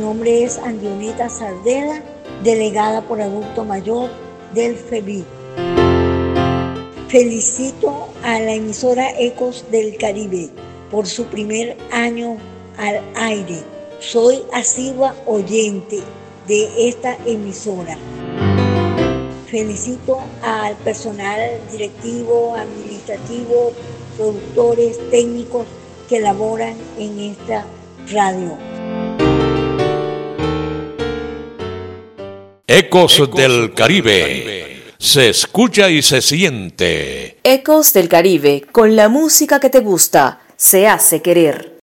nombre es Andioneta Sardela, delegada por adulto mayor del FEBIT. Felicito a la emisora Ecos del Caribe por su primer año al aire. Soy asidua oyente de esta emisora. Felicito al personal directivo, administrativo, productores, técnicos que laboran en esta radio. Ecos del Caribe. Se escucha y se siente. Ecos del Caribe, con la música que te gusta, se hace querer.